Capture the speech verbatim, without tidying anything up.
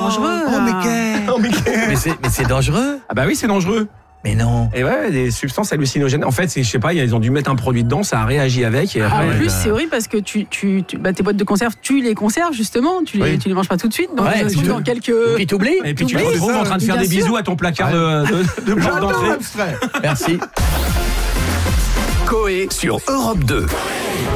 dangereux. Oh, mais qu'est- Oh, mais qu'est- mais c'est, mais c'est dangereux. Ah bah oui, c'est dangereux. Mais non. Et ouais, des substances hallucinogènes. En fait, c'est, je sais pas, ils ont dû mettre un produit dedans, ça a réagi avec. Et Ah, après, en plus, euh, c'est horrible parce que tu, tu, tu- bah, tes boîtes de conserve, tu les conserves justement, tu les, Oui. tu les manges pas tout de suite. Donc, Ouais, euh, tu tu te- dans quelques. Et puis t'oublies. Et puis tu te Oui, retrouves c'est ça, en train de faire bien des sûr. bisous à ton placard de, de, de porte J'adore d'entrée. l'abstrait. Merci. Coé sur Europe deux.